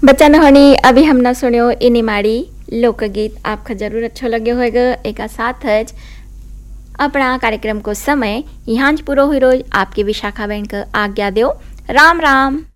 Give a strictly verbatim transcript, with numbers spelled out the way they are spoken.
बच्चा नहनी अभी हम ना सुनियो इनी माड़ी लोकगीत आपका जरूर अच्छा लगे होगा। एक साथ हज अपना कार्यक्रम को समय यहाँ पूरा हुई रोज आपके विशाखा बहन का आज्ञा दो। राम राम।